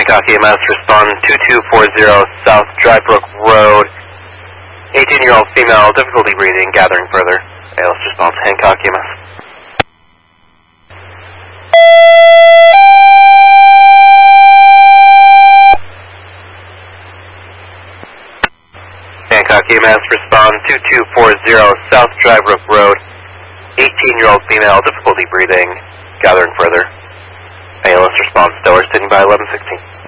Hancock EMS, respond 2240 South Drybrook Road. 18-year-old female, difficulty breathing, gathering further. ALS response, Hancock EMS. Hancock EMS, respond 2240 South Drybrook Road. 18-year-old female, difficulty breathing, gathering further. ALS response, Stellar, standing by 1116.